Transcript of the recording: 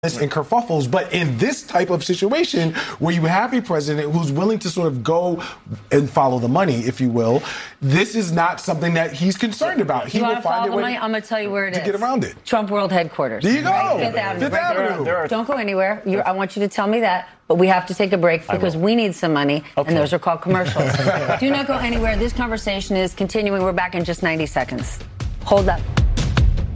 and kerfuffles, but in this type of situation where you have a president who's willing to sort of go and follow the money, if you will, this is not something that he's concerned about. He will find a way. I'm going to tell you where it is. To get around it. Trump World Headquarters. There you go. Right? Fifth Avenue. Fifth Avenue. Don't go anywhere. I want you to tell me that, but we have to take a break because we need some money, and those are called commercials. Do not go anywhere. This conversation is continuing. We're back in just 90 seconds. Hold up.